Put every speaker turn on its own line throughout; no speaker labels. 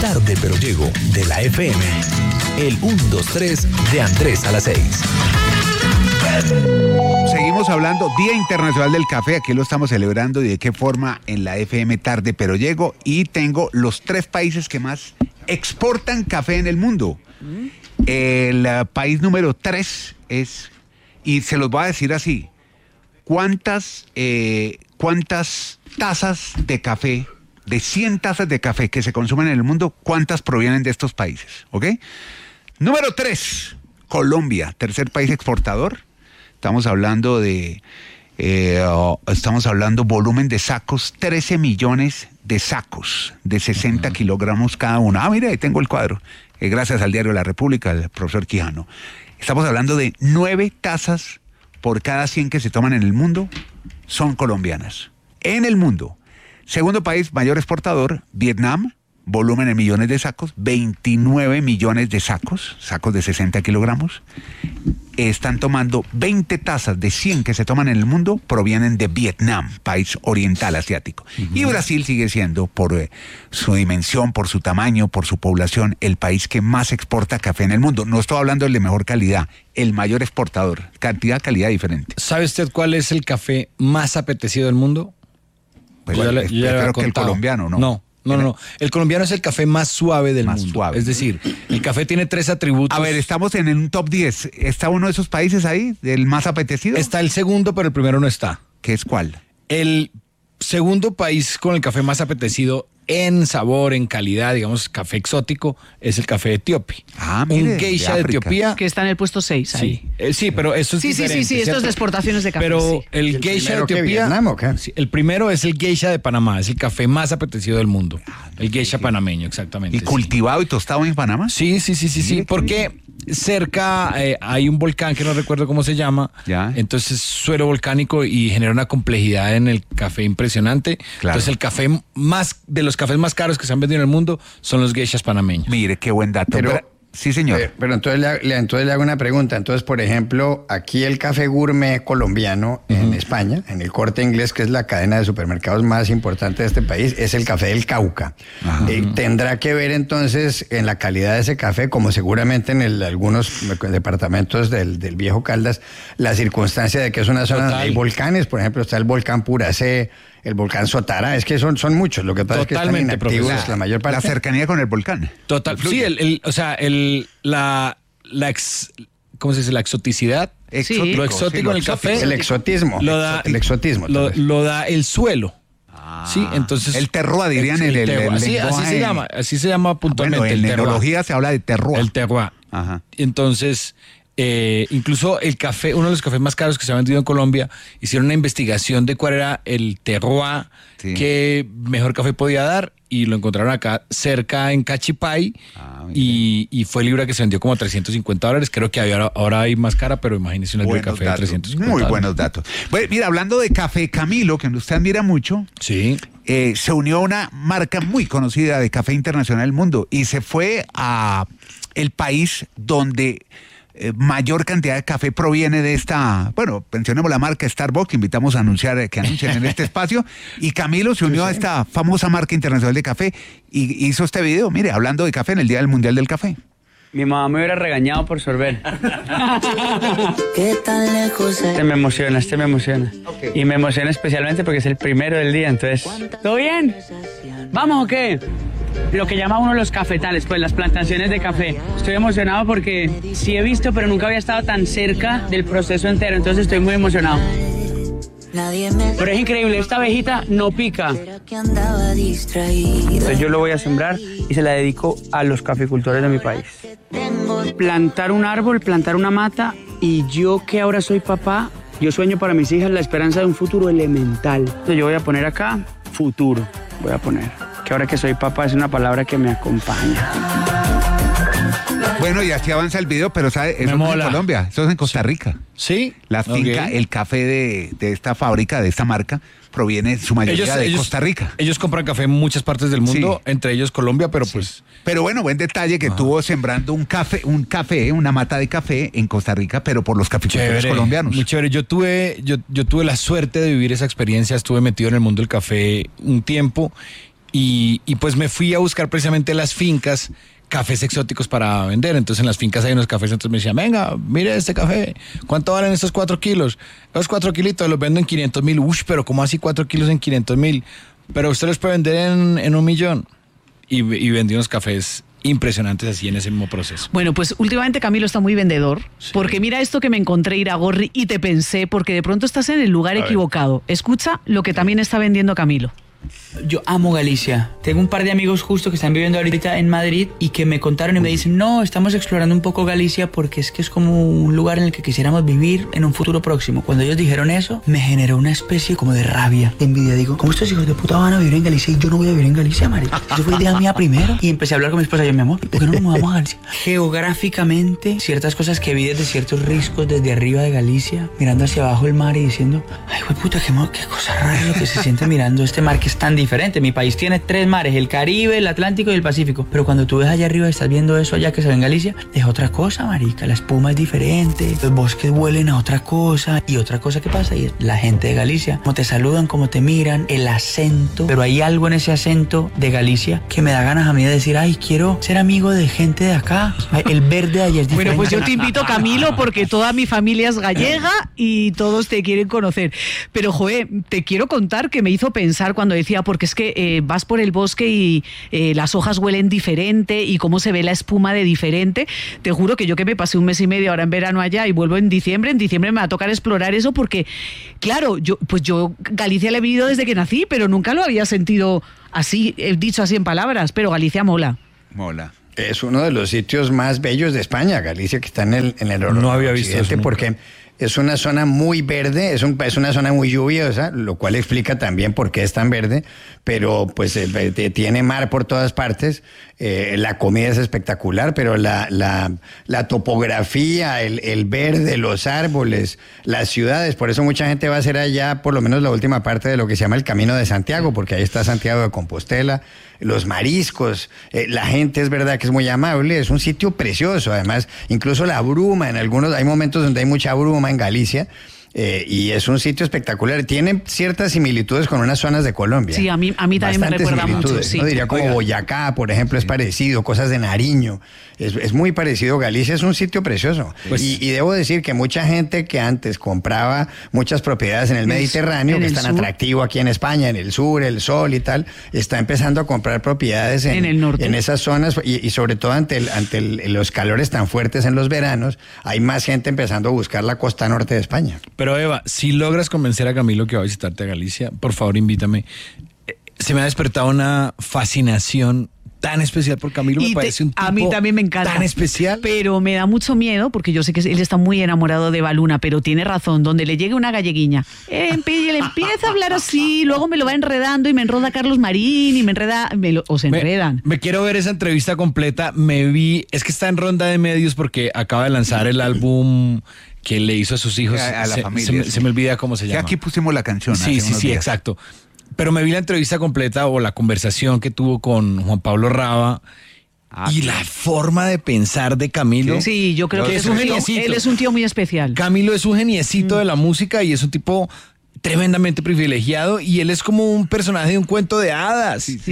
Tarde pero llego de la FM. El 1, 2, 3 de Andrés a las 6.
Seguimos hablando Día Internacional del Café, aquí lo estamos celebrando y de qué forma en la FM Tarde pero llego, y tengo los 3 países que más exportan café en el mundo. El país número 3 es, y se los voy a decir así, ¿cuántas tazas de café, de 100 tazas de café que se consumen en el mundo, cuántas provienen de estos países? ¿Ok? Número 3, Colombia, tercer país exportador. Estamos hablando volumen de sacos, 13 millones de sacos de 60 kilogramos cada uno. Ah, mire, ahí tengo el cuadro. Gracias al diario La República, el profesor Quijano. Estamos hablando de 9 tazas por cada 100 que se toman en el mundo, son colombianas. En el mundo. Segundo país mayor exportador, Vietnam, volumen en millones de sacos, 29 millones de sacos de 60 kilogramos. Están tomando 20 tazas de 100 que se toman en el mundo, provienen de Vietnam, país oriental asiático. Y Brasil sigue siendo, por su dimensión, por su tamaño, por su población, el país que más exporta café en el mundo. No estoy hablando del de mejor calidad, el mayor exportador. Cantidad, calidad diferente.
¿Sabe usted cuál es el café más apetecido del mundo?
Pues espero que el colombiano, ¿no?
No. El colombiano es el café más suave del mundo. Suave. Es decir, el café tiene 3 atributos.
A ver, estamos en un top 10. ¿Está uno de esos países ahí, del más apetecido?
Está el segundo, pero el primero no está.
¿Qué es cuál?
El segundo país con el café más apetecido en sabor, en calidad, digamos, café exótico, es el café etíope.
Ah, mire,
un geisha de Etiopía.
Que está en el puesto 6 ahí.
Sí, pero eso es diferente.
Sí, esto es de exportaciones de café.
Pero el geisha de Etiopía, el primero es el geisha de Panamá, es el café más apetecido del mundo. El geisha panameño, exactamente.
¿Y cultivado y tostado en Panamá?
Sí, porque cerca hay un volcán que no recuerdo cómo se llama, entonces suelo volcánico y genera una complejidad en el café impresionante. Claro. Entonces el café de los cafés más caros que se han vendido en el mundo son los geishas panameños.
Mire, qué buen dato. Sí, señor.
Pero entonces le hago una pregunta. Entonces, por ejemplo, aquí el café gourmet colombiano en España, en el Corte Inglés, que es la cadena de supermercados más importante de este país, es el café del Cauca. ¿Tendrá que ver entonces en la calidad de ese café, como seguramente en algunos departamentos del viejo Caldas, la circunstancia de que es una zona donde hay volcanes? Por ejemplo, está el volcán Puracé, el volcán Sotara, es que son muchos, lo que pasa es que están inactivos la mayor parte.
La cercanía con el volcán.
Total, sí, ¿cómo se dice? La exoticidad. Lo exótico en el café.
El exotismo.
Lo da el suelo. Sí, entonces.
El terroir, dirían
así se llama puntualmente.
En enología se habla de terroir.
El terroir. Ajá. Entonces, incluso el café, uno de los cafés más caros que se ha vendido en Colombia, hicieron una investigación de cuál era el terroir que mejor café podía dar, y lo encontraron acá cerca en Cachipay, y fue libra que se vendió como $350. Creo que ahora hay más cara, pero imagínese una libra de café de $350.
Muy buenos datos. Bueno, mira, hablando de Café Camilo, que usted admira mucho, se unió a una marca muy conocida de café internacional del mundo y se fue a el país donde mayor cantidad de café proviene de esta, mencionemos la marca Starbucks, invitamos a que anuncien en este espacio, y Camilo se unió a esta famosa marca internacional de café y hizo este video, mire, hablando de café en el Día del Mundial del Café.
Mi mamá me hubiera regañado por sorber. ¿Qué tan lejos es? Este me emociona. Okay. Y me emociona especialmente porque es el primero del día, entonces... ¿Todo bien? ¿Vamos o qué? Lo que llama uno los cafetales, pues las plantaciones de café. Estoy emocionado porque sí he visto, pero nunca había estado tan cerca del proceso entero, entonces estoy muy emocionado. Pero es increíble, esta abejita no pica. Entonces yo lo voy a sembrar y se la dedico a los caficultores de mi país. Plantar un árbol, plantar una mata, y yo que ahora soy papá, yo sueño para mis hijas la esperanza de un futuro elemental. Entonces yo voy a poner acá, futuro, voy a poner. Que ahora que soy papá es una palabra que me acompaña.
Bueno, y así avanza el video, pero ¿sabe? Eso no es en Colombia, eso es en Costa Rica.
¿Sí?
La finca, el café de esta fábrica, de esta marca, proviene su mayoría de Costa Rica.
Ellos compran café en muchas partes del mundo, entre ellos Colombia, pero pues...
Pero bueno, buen detalle que tuvo sembrando un café, una mata de café en Costa Rica, pero por los caficultores colombianos.
Muy chévere. Yo tuve la suerte de vivir esa experiencia, estuve metido en el mundo del café un tiempo. y pues me fui a buscar precisamente las fincas, cafés exóticos para vender. Entonces en las fincas hay unos cafés, entonces me decían, venga, mire este café, ¿cuánto valen estos 4 kilos? Los 4 kilitos los vendo en 500,000. Pero ¿cómo así 4 kilos en 500,000? Pero usted los puede vender en 1,000,000. Y vendí unos cafés impresionantes así en ese mismo proceso.
Bueno, pues últimamente Camilo está muy vendedor, porque mira esto que me encontré, Iragorri, y te pensé, porque de pronto estás en el lugar equivocado. Escucha lo que también está vendiendo Camilo.
Yo amo Galicia. Tengo un par de amigos justo que están viviendo ahorita en Madrid y que me contaron y me dicen, no, estamos explorando un poco Galicia porque es que es como un lugar en el que quisiéramos vivir en un futuro próximo. Cuando ellos dijeron eso, me generó una especie como de rabia, de envidia. Digo, ¿cómo estos hijos de puta van a vivir en Galicia y yo no voy a vivir en Galicia, marica? Eso fue idea mía primero. Y empecé a hablar con mi esposa, yo, mi amor, ¿por qué no nos mudamos a Galicia? Geográficamente, ciertas cosas que vi desde ciertos riscos, desde arriba de Galicia, mirando hacia abajo el mar y diciendo, ay, güey, puta, qué cosa rara lo que se siente mirando este mar que es tan diferente. Mi país tiene 3 mares, el Caribe, el Atlántico y el Pacífico. Pero cuando tú ves allá arriba y estás viendo eso allá que se ve en Galicia, es otra cosa, marica. La espuma es diferente, los bosques huelen a otra cosa. Y otra cosa que pasa y es la gente de Galicia, como te saludan, como te miran, el acento. Pero hay algo en ese acento de Galicia que me da ganas a mí de decir, ay, quiero ser amigo de gente de acá. El verde de allá es diferente.
Bueno, pues yo te invito, Camilo, porque toda mi familia es gallega y todos te quieren conocer. Pero, joder, te quiero contar que me hizo pensar cuando decía, porque es que vas por el bosque y las hojas huelen diferente y cómo se ve la espuma de diferente. Te juro que yo que me pasé 1 mes y medio ahora en verano allá y vuelvo en diciembre me va a tocar explorar eso porque, claro, yo Galicia la he vivido desde que nací, pero nunca lo había sentido así, dicho así en palabras, pero Galicia mola.
Mola.
Es uno de los sitios más bellos de España, Galicia, que está en el
No había visto eso nunca.
Porque es una zona muy verde, es una zona muy lluviosa, lo cual explica también por qué es tan verde, pero pues tiene mar por todas partes, la comida es espectacular, pero la topografía, el verde, los árboles, las ciudades, por eso mucha gente va a hacer allá por lo menos la última parte de lo que se llama el Camino de Santiago, porque ahí está Santiago de Compostela, los mariscos, la gente es verdad que es muy amable, es un sitio precioso, además, incluso la bruma, hay momentos donde hay mucha bruma en Galicia, y es un sitio espectacular. Tiene ciertas similitudes con unas zonas de Colombia.
Sí, a mí también me recuerda mucho. Sí.
¿No? Diría como Boyacá, por ejemplo, es parecido, cosas de Nariño. Es muy parecido. Galicia es un sitio precioso. Pues, y debo decir que mucha gente que antes compraba muchas propiedades en el Mediterráneo, que es tan atractivo aquí en España, en el sur, el sol y tal, está empezando a comprar propiedades en el norte, en esas zonas, y sobre todo ante los calores tan fuertes en los veranos, hay más gente empezando a buscar la costa norte de España.
Pero Eva, si logras convencer a Camilo que va a visitarte a Galicia, por favor invítame. Se me ha despertado una fascinación tan especial por Camilo, me parece un tipo
a mí también me encanta,
tan especial.
Pero me da mucho miedo, porque yo sé que él está muy enamorado de Baluna, pero tiene razón, donde le llegue una galleguiña, él empieza a hablar así, luego me lo va enredando y me enroda Carlos Marín y se enredan.
Me quiero ver esa entrevista completa, es que está en ronda de medios porque acaba de lanzar el álbum que le hizo a sus hijos,
a la familia.
Se me olvida cómo se llama.
Aquí pusimos la canción.
Sí, exacto. Pero me vi la entrevista completa o la conversación que tuvo con Juan Pablo Raba y la forma de pensar de Camilo.
Sí, yo creo que es un geniecito. Él es un tío muy especial.
Camilo es un geniecito de la música y es un tipo tremendamente privilegiado y él es como un personaje de un cuento de hadas. Sí,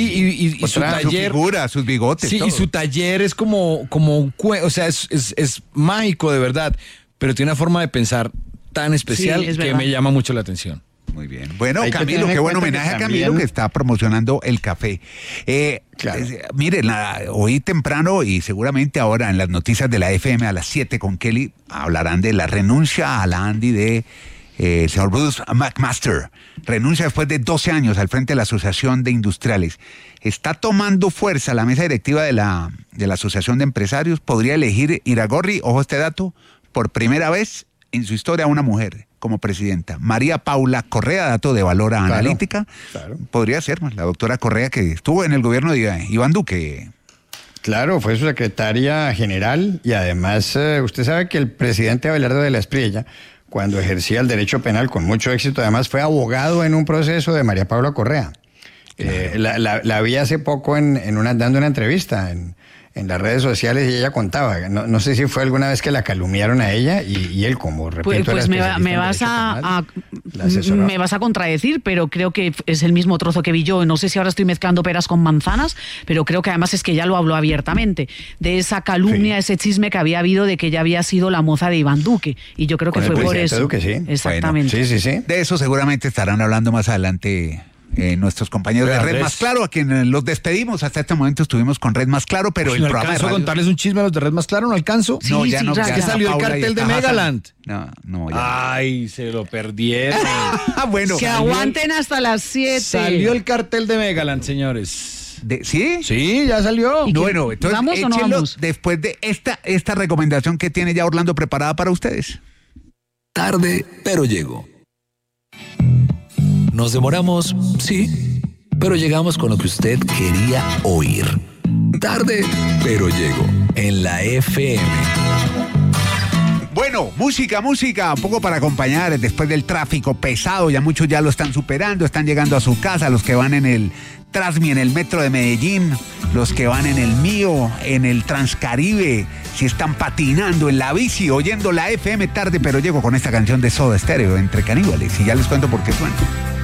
y su taller,
su figura, sus bigotes.
Sí, todo. Y su taller es como un o sea, es mágico de verdad, pero tiene una forma de pensar tan especial que me llama mucho la atención.
Muy bien. Bueno, Camilo, qué buen homenaje a Camilo que está promocionando el café. Claro. Miren, hoy temprano y seguramente ahora en las noticias de la FM a las 7 con Kelly hablarán de la renuncia a la Andy de el señor Bruce McMaster. Renuncia después de 12 años al frente de la Asociación de Industriales. Está tomando fuerza la mesa directiva de la Asociación de Empresarios. Podría elegir Iragorri, ojo a este dato, por primera vez en su historia a una mujer como presidenta. María Paula Correa, dato de Valora Analítica. Claro. Podría ser la doctora Correa, que estuvo en el gobierno de Iván Duque.
Claro, fue su secretaria general y además usted sabe que el presidente Abelardo de la Espriella, cuando ejercía el derecho penal con mucho éxito, además fue abogado en un proceso de María Paula Correa. Claro. La vi hace poco dando una entrevista en las redes sociales y ella contaba, no sé si fue alguna vez que la calumniaron a ella y él, como repito,
pues me vas a contradecir, pero creo que es el mismo trozo que vi yo. No sé si ahora estoy mezclando peras con manzanas, pero creo que además es que ella lo habló abiertamente de esa calumnia, ese chisme que había habido de que ella había sido la moza de Iván Duque, y yo creo que fue por eso.
Duque, sí.
Exactamente.
Bueno, sí.
De eso seguramente estarán hablando más adelante nuestros compañeros de Red Más Claro, a quienes los despedimos. Hasta este momento estuvimos con Red Más Claro, pero el
no
programa
alcanzo a contarles un chisme a los de Red Más Claro, ¿no alcanzo?
Sí,
no, ya no.
ya,
Ya
que salió el
Paula
cartel de Megaland.
No, ya.
Ay, se lo perdieron.
Bueno.
Que aguanten hasta las 7.
Salió el cartel de Megaland, señores.
¿Sí?
Sí, ya salió.
Bueno, entonces
¿vamos o no
échenlo
vamos?
después de esta recomendación que tiene ya Orlando preparada para ustedes.
Tarde, pero llego. Nos demoramos, sí, pero llegamos con lo que usted quería oír. Tarde, pero llego en la FM.
Bueno, música, un poco para acompañar después del tráfico pesado. Ya muchos ya lo están superando, están llegando a su casa, los que van en el Transmi, en el metro de Medellín, los que van en el Mío, en el Transcaribe, si están patinando en la bici, oyendo la FM. Tarde, pero llego con esta canción de Soda Stereo, Entre Caníbales, y ya les cuento por qué suena.